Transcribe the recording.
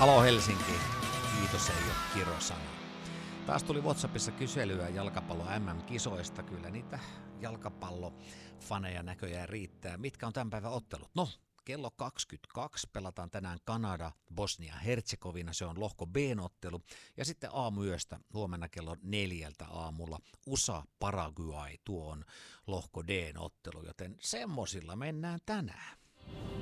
Halo Helsinki, kiitos ei ole kirosana. Taas tuli WhatsAppissa kyselyä jalkapallo MM-kisoista, kyllä niitä jalkapallofaneja näköjään riittää. Mitkä on tämän päivän ottelut? No, kello 22 pelataan tänään Kanada, Bosnia-Herzegovina, se on lohko B-ottelu. Ja sitten aamuyöstä huomenna kello 4 aamulla USA, Paraguay, tuo on lohko D-ottelu, joten semmosilla mennään tänään.